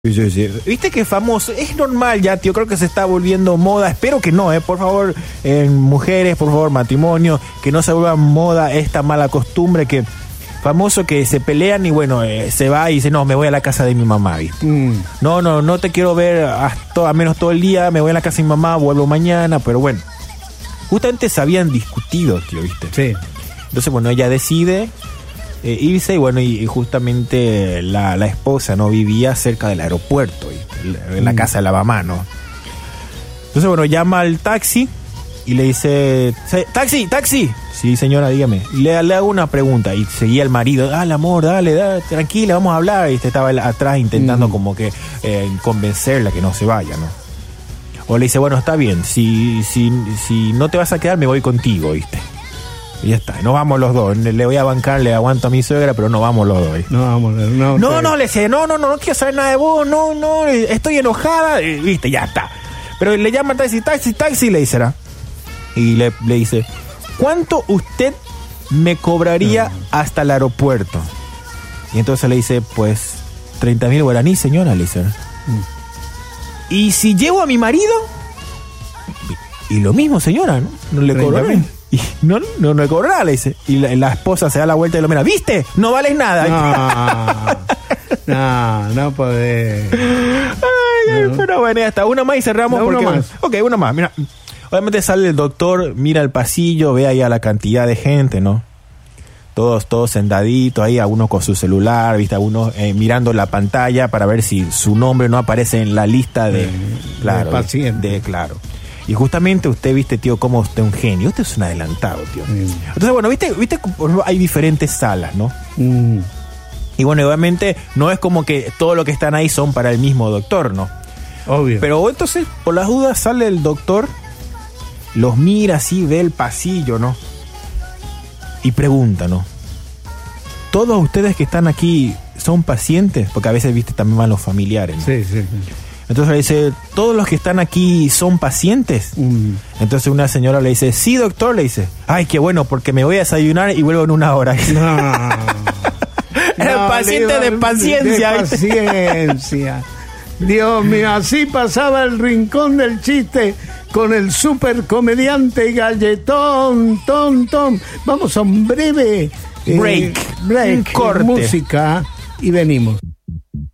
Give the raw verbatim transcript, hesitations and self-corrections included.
Sí, sí. Viste que famoso, es normal ya, tío, creo que se está volviendo moda, espero que no, eh, por favor, eh, mujeres, por favor, matrimonio, que no se vuelva moda esta mala costumbre que famoso que se pelean y bueno, eh, se va y dice, no, me voy a la casa de mi mamá, ¿viste? Mm. No, no, no te quiero ver hasta a menos todo el día, me voy a la casa de mi mamá, vuelvo mañana, pero bueno, justamente se habían discutido, tío, ¿viste? Sí. Entonces, bueno, ella decide Eh, irse y bueno, y, y justamente la, la esposa no vivía cerca del aeropuerto, en, en la mm. casa de la mamá, ¿no? Entonces, bueno, llama al taxi y le dice, taxi, taxi. Sí, señora, dígame. Y le, le hago una pregunta y seguía el marido, dale, amor, dale, dale, tranquila, vamos a hablar. Y este estaba atrás intentando mm. como que eh, convencerla que no se vaya, ¿no? O le dice, bueno, está bien, si, si, si no te vas a quedar, me voy contigo, ¿viste? Y ya está, no vamos los dos. Le voy a bancar, le aguanto a mi suegra, pero no vamos los dos. ¿eh? No vamos, no. No, no, le dice, no, no, no, no quiero saber nada de vos, no, no, estoy enojada, y, viste, ya está. Pero le llama taxi, taxi, taxi, le dice, ¿no? Y le, le dice, ¿cuánto usted me cobraría no. hasta el aeropuerto? Y entonces le dice, pues, treinta mil guaraní, señora, le dice. Mm. ¿Y si llevo a mi marido? Y lo mismo, señora, ¿no? No le cobraré. Y no, no, no le cobro nada, le dice. Y la, la esposa se da la vuelta y lo mira, ¿viste? No vales nada. No, no, no podés. Ay, no. Pero bueno, ya está. Una más y cerramos. No, porque, uno más. Ok, uno más. Mira, obviamente sale el doctor, mira el pasillo, ve ahí a la cantidad de gente, ¿no? Todos, todos sentaditos ahí, algunos con su celular, ¿viste? Algunos eh, mirando la pantalla para ver si su nombre no aparece en la lista de... de claro, de paciente. De, claro. Y justamente usted, viste, tío, como usted es un genio. Usted es un adelantado, tío. Mm. Entonces, bueno, viste, viste, hay diferentes salas, ¿no? Mm. Y bueno, obviamente no es como que todo lo que están ahí son para el mismo doctor, ¿no? Obvio. Pero entonces, por las dudas, sale el doctor, los mira así, ve el pasillo, ¿no? Y pregunta, ¿no? ¿Todos ustedes que están aquí son pacientes? Porque a veces, viste, también van los familiares, ¿no? Sí, sí, sí. Entonces le dice, ¿todos los que están aquí son pacientes? Mm. Entonces una señora le dice, sí, doctor, le dice. Ay, qué bueno, porque me voy a desayunar y vuelvo en una hora. No. Era no, paciente de paciencia. De paciencia. Dios mío, así pasaba el rincón del chiste con el super comediante Galletón, ton, ton. Vamos a un breve break, eh, break, un corte. Música y venimos.